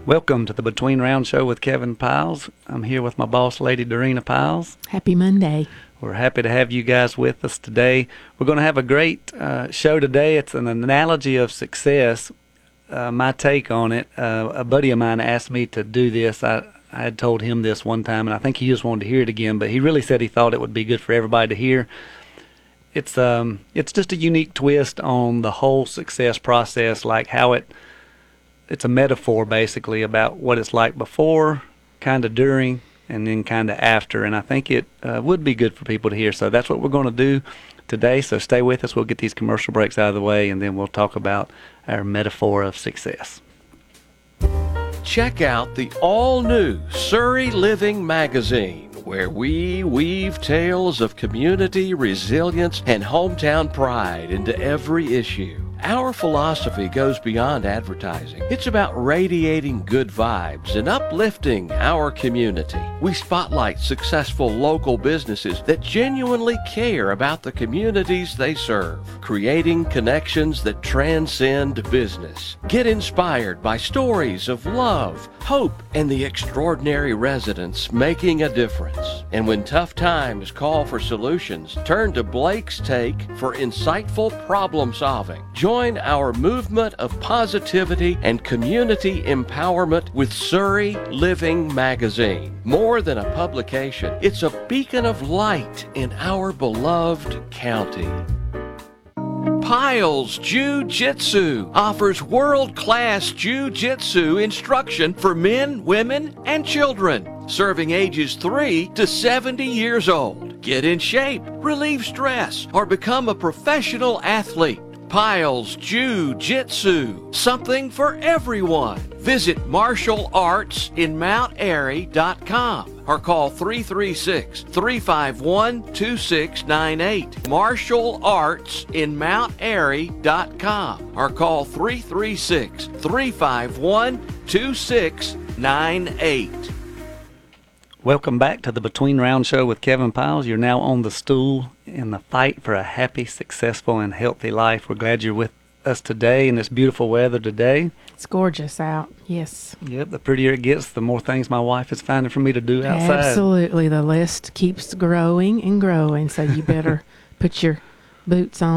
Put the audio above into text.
Welcome to the Between Round Show with Kevin Piles. I'm here with my boss lady, Darina Piles. Happy Monday. We're happy to have you guys with us today. We're going to have a great show today. It's an analogy of success. My take on it, a buddy of mine asked me to do this. I had told him this one time, and I think he just wanted to hear it again, but he really said he thought it would be good for everybody to hear. It's just a unique twist on the whole success process, like how it's a metaphor basically about what it's like before, kind of during, and then kind of after. And I think it would be good for people to hear. So that's what we're going to do today. So stay with us. We'll get these commercial breaks out of the way, and then we'll talk about our metaphor of success. Check out the all-new Surrey Living magazine, where we weave tales of community, resilience, and hometown pride into every issue. Our philosophy goes beyond advertising. It's about radiating good vibes and uplifting our community. We spotlight successful local businesses that genuinely care about the communities they serve, creating connections that transcend business. Get inspired by stories of love, hope, and the extraordinary residents making a difference. And when tough times call for solutions, turn to Blake's Take for insightful problem solving. Join our movement of positivity and community empowerment with Surrey Living magazine. More than a publication, it's a beacon of light in our beloved county. Piles Jiu-Jitsu offers world-class Jiu-Jitsu instruction for men, women, and children, serving ages 3 to 70 years old. Get in shape, relieve stress, or become a professional athlete. Piles Jiu-Jitsu, something for everyone. Visit marshallartsinmountairy.com or call 336-351-2698. marshallartsinmountairy.com or call 336-351-2698. Welcome back to the Between Round Show with Kevin Piles. You're now on the stool in the fight for a happy, successful, and healthy life. We're glad you're with us today in this beautiful weather today. It's gorgeous out, yes. Yep, the prettier it gets, the more things my wife is finding for me to do outside. Absolutely. The list keeps growing and growing, so you better put your boots on